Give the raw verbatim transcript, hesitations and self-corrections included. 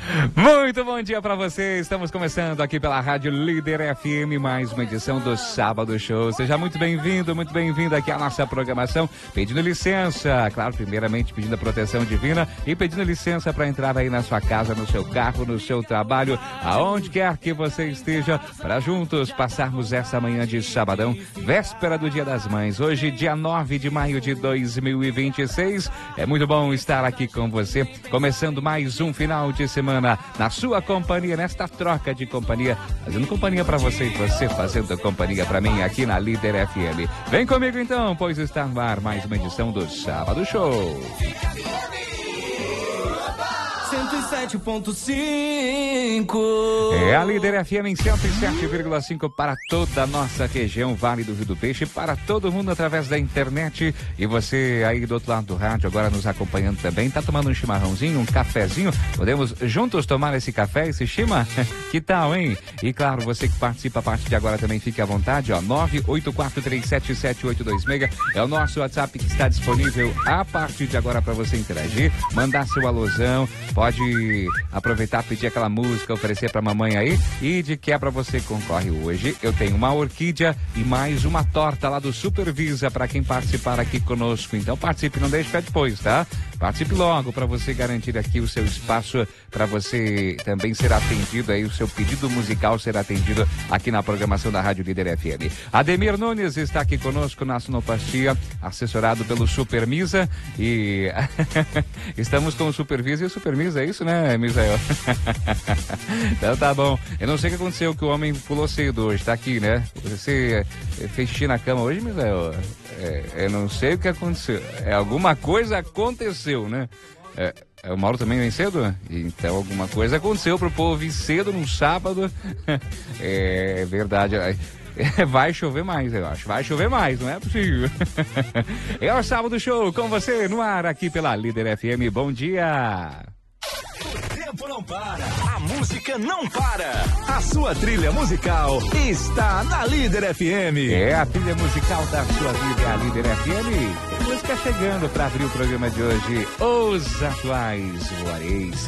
Muito bom dia pra você. Estamos começando aqui pela Rádio Líder F M, mais uma edição do Sábado Show. Seja muito bem-vindo, muito bem-vindo aqui à nossa programação. Pedindo licença, claro, primeiramente pedindo a proteção divina e pedindo licença para entrar aí na sua casa, no seu carro, no seu trabalho, aonde quer que você esteja, para juntos passarmos essa manhã de sabadão, véspera do Dia das Mães. Hoje, dia nove de maio de dois mil e vinte e seis. É muito bom estar aqui com você, começando mais um final de semana na sua companhia, nesta troca de companhia, fazendo companhia para você e você fazendo companhia para mim aqui na Líder F M. Vem comigo então, pois está no ar mais uma edição do Sábado Show. cento e sete ponto cinco. É a Líder F M em cento e sete vírgula cinco para toda a nossa região, Vale do Rio do Peixe, para todo mundo através da internet. E você aí do outro lado do rádio, agora nos acompanhando também, tá tomando um chimarrãozinho, um cafezinho? Podemos juntos tomar esse café, esse chima? Que tal, hein? E claro, você que participa a partir de agora também, fique à vontade, ó, nove oito quatro três sete sete oito dois seis é o nosso WhatsApp que está disponível a partir de agora para você interagir, mandar seu alusão, pode aproveitar, pedir aquela música, oferecer pra mamãe aí, e de quebra você concorre hoje. Eu tenho uma orquídea e mais uma torta lá do Supervisa para quem participar aqui conosco. Então participe, não deixe pra depois, tá? Participe logo para você garantir aqui o seu espaço, para você também ser atendido aí, o seu pedido musical ser atendido aqui na programação da Rádio Líder F M. Ademir Nunes está aqui conosco na sonoplastia, assessorado pelo Supermisa, e estamos com o Supervisa e o Supermisa, é isso, né, Misael? Então tá bom. Eu não sei o que aconteceu, que o homem pulou cedo hoje, tá aqui, né? Você fez xixi na cama hoje, Misael? É, eu não sei o que aconteceu. É, alguma coisa aconteceu, né? É, o Mauro também vem cedo? Então alguma coisa aconteceu pro povo vir cedo num sábado. É verdade. Vai chover mais, eu acho. Vai chover mais, não é possível. É o Sábado Show com você no ar aqui pela Líder F M. Bom dia! O tempo não para, a música não para. A sua trilha musical está na Líder F M. É a trilha musical da sua vida, a Líder F M. Tem música chegando para abrir o programa de hoje. Os atuais voareis.